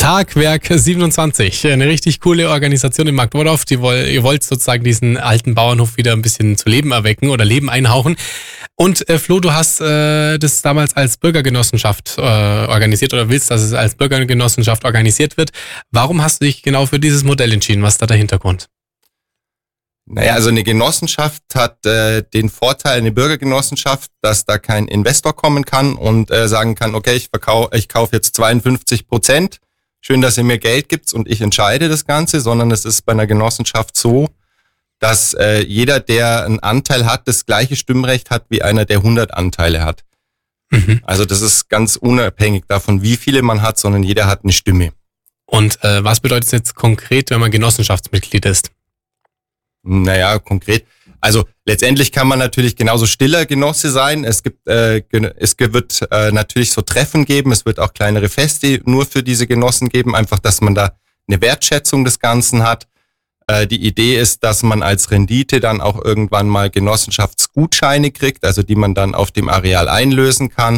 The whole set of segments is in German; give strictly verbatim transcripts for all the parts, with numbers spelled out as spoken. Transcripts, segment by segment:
Tagwerk siebenundzwanzig, eine richtig coole Organisation in Marktwordorf. Die woll, ihr wollt sozusagen diesen alten Bauernhof wieder ein bisschen zu Leben erwecken oder Leben einhauchen. Und äh, Flo, du hast äh, das damals als Bürgergenossenschaft äh, organisiert oder willst, dass es als Bürgergenossenschaft organisiert wird. Warum hast du dich genau für dieses Modell entschieden? Was ist da der Hintergrund? Naja, also eine Genossenschaft hat äh, den Vorteil, eine Bürgergenossenschaft, dass da kein Investor kommen kann und äh, sagen kann, okay, ich verkaufe, ich kaufe jetzt zweiundfünfzig Prozent. Schön, dass ihr mir Geld gibt und ich entscheide das Ganze, sondern es ist bei einer Genossenschaft so, dass äh, jeder, der einen Anteil hat, das gleiche Stimmrecht hat wie einer, der hundert Anteile hat. Mhm. Also das ist ganz unabhängig davon, wie viele man hat, sondern jeder hat eine Stimme. Und äh, was bedeutet es jetzt konkret, wenn man Genossenschaftsmitglied ist? Naja, konkret. Also letztendlich kann man natürlich genauso stiller Genosse sein. Es gibt, äh, es wird äh, natürlich so Treffen geben. Es wird auch kleinere Feste nur für diese Genossen geben. Einfach, dass man da eine Wertschätzung des Ganzen hat. Äh, die Idee ist, dass man als Rendite dann auch irgendwann mal Genossenschaftsgutscheine kriegt, also die man dann auf dem Areal einlösen kann.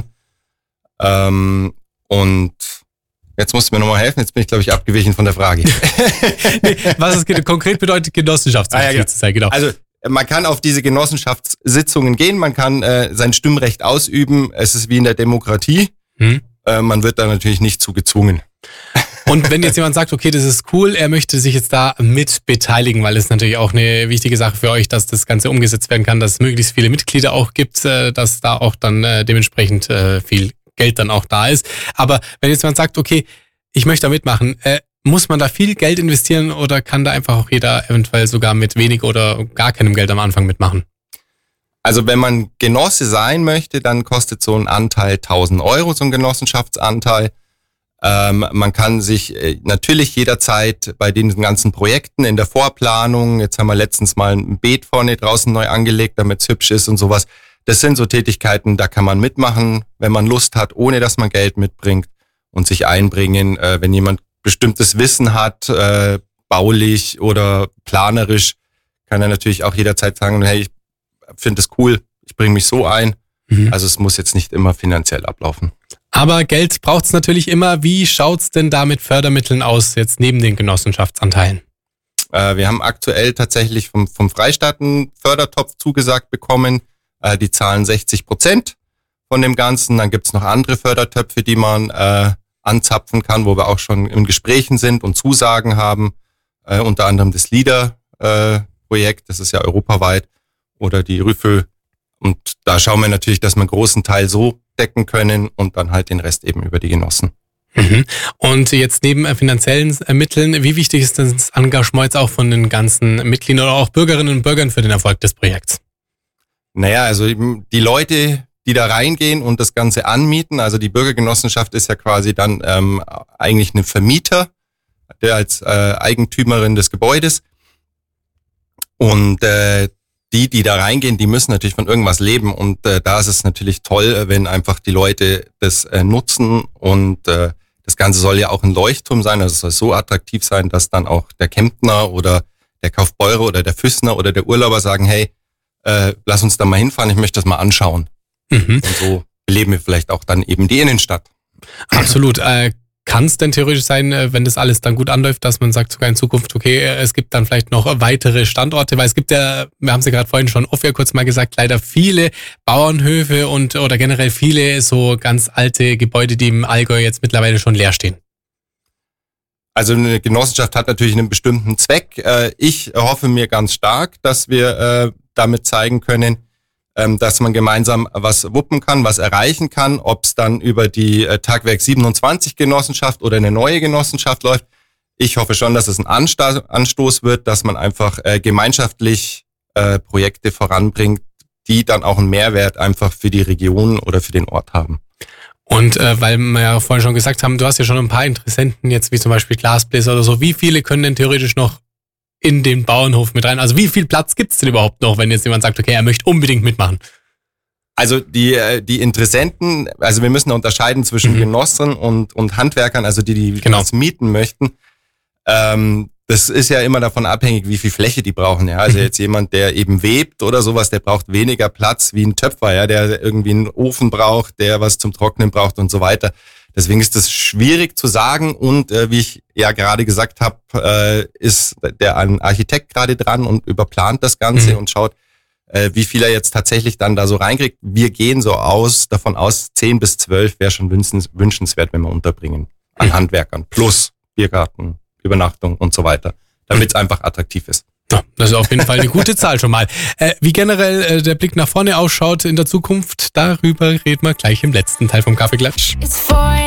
Ähm, und Jetzt musst du mir nochmal helfen, jetzt bin ich, glaube ich, abgewichen von der Frage. nee, was es konkret bedeutet, Genossenschaftsmitglied ah, ja, zu sein, genau. Also man kann auf diese Genossenschaftssitzungen gehen, man kann äh, sein Stimmrecht ausüben, es ist wie in der Demokratie, hm. äh, man wird da natürlich nicht zu gezwungen. Und wenn jetzt jemand sagt, okay, das ist cool, er möchte sich jetzt da mit beteiligen, weil es natürlich auch eine wichtige Sache für euch, dass das Ganze umgesetzt werden kann, dass es möglichst viele Mitglieder auch gibt, äh, dass da auch dann äh, dementsprechend äh, viel Geld dann auch da ist. Aber wenn jetzt jemand sagt, okay, ich möchte da mitmachen, äh, muss man da viel Geld investieren oder kann da einfach auch jeder eventuell sogar mit wenig oder gar keinem Geld am Anfang mitmachen? Also wenn man Genosse sein möchte, dann kostet so ein Anteil tausend Euro, so ein Genossenschaftsanteil. Ähm, man kann sich äh, natürlich jederzeit bei den ganzen Projekten in der Vorplanung, jetzt haben wir letztens mal ein Beet vorne draußen neu angelegt, damit es hübsch ist und sowas. Das sind so Tätigkeiten, da kann man mitmachen, wenn man Lust hat, ohne dass man Geld mitbringt und sich einbringen. Äh, wenn jemand bestimmtes Wissen hat, äh, baulich oder planerisch, kann er natürlich auch jederzeit sagen, hey, ich finde es cool, ich bringe mich so ein. Mhm. Also es muss jetzt nicht immer finanziell ablaufen. Aber Geld braucht es natürlich immer. Wie schaut's denn da mit Fördermitteln aus, jetzt neben den Genossenschaftsanteilen? Äh, wir haben aktuell tatsächlich vom, vom Freistaat einen Fördertopf zugesagt bekommen. Die zahlen sechzig Prozent von dem Ganzen. Dann gibt's noch andere Fördertöpfe, die man äh, anzapfen kann, wo wir auch schon in Gesprächen sind und Zusagen haben. Äh, unter anderem das LEADER-Projekt, äh, das ist ja europaweit, oder die RÜFÖ. Und da schauen wir natürlich, dass wir einen großen Teil so decken können und dann halt den Rest eben über die Genossen. Mhm. Und jetzt neben finanziellen Mitteln, wie wichtig ist das Engagement jetzt auch von den ganzen Mitgliedern oder auch Bürgerinnen und Bürgern für den Erfolg des Projekts? Naja, also die Leute, die da reingehen und das Ganze anmieten, also die Bürgergenossenschaft ist ja quasi dann ähm, eigentlich ein Vermieter, der als äh, Eigentümerin des Gebäudes. Und äh, die, die da reingehen, die müssen natürlich von irgendwas leben. Und äh, da ist es natürlich toll, wenn einfach die Leute das äh, nutzen. Und äh, das Ganze soll ja auch ein Leuchtturm sein, also es soll so attraktiv sein, dass dann auch der Kemptner oder der Kaufbeurer oder der Füßner oder der Urlauber sagen, hey, Äh, lass uns da mal hinfahren, ich möchte das mal anschauen. Mhm. Und so beleben wir vielleicht auch dann eben die Innenstadt. Absolut. Äh, kann es denn theoretisch sein, wenn das alles dann gut anläuft, dass man sagt sogar in Zukunft, okay, es gibt dann vielleicht noch weitere Standorte, weil es gibt ja, wir haben es ja gerade vorhin schon oft ja kurz mal gesagt, leider viele Bauernhöfe und oder generell viele so ganz alte Gebäude, die im Allgäu jetzt mittlerweile schon leer stehen. Also eine Genossenschaft hat natürlich einen bestimmten Zweck. Ich hoffe mir ganz stark, dass wir damit zeigen können, dass man gemeinsam was wuppen kann, was erreichen kann. Ob es dann über die Tagwerk siebenundzwanzig Genossenschaft oder eine neue Genossenschaft läuft. Ich hoffe schon, dass es ein Anstoß wird, dass man einfach gemeinschaftlich Projekte voranbringt, die dann auch einen Mehrwert einfach für die Region oder für den Ort haben. Und äh, weil wir ja vorhin schon gesagt haben, du hast ja schon ein paar Interessenten jetzt, wie zum Beispiel Glasbläser oder so. Wie viele können denn theoretisch noch in den Bauernhof mit rein? Also wie viel Platz gibt's denn überhaupt noch, wenn jetzt jemand sagt, okay, er möchte unbedingt mitmachen? Also die die Interessenten, also wir müssen unterscheiden zwischen mhm. Genossen und und Handwerkern, also die, die genau. was mieten möchten. Ähm, das ist ja immer davon abhängig, wie viel Fläche die brauchen. Ja, also jetzt jemand, der eben webt oder sowas, der braucht weniger Platz wie ein Töpfer, ja, der irgendwie einen Ofen braucht, der was zum Trocknen braucht und so weiter. Deswegen ist es schwierig zu sagen und äh, wie ich ja gerade gesagt habe, äh, ist der ein Architekt gerade dran und überplant das Ganze mhm. und schaut, äh, wie viel er jetzt tatsächlich dann da so reinkriegt. Wir gehen so aus davon aus, zehn bis zwölf wäre schon wünschens, wünschenswert, wenn wir unterbringen an mhm. Handwerkern plus Biergarten, Übernachtung und so weiter, damit es einfach attraktiv ist. Ja, das ist auf jeden Fall eine gute Zahl schon mal. Äh, wie generell äh, der Blick nach vorne ausschaut in der Zukunft, darüber reden wir gleich im letzten Teil vom Kaffeeklatsch.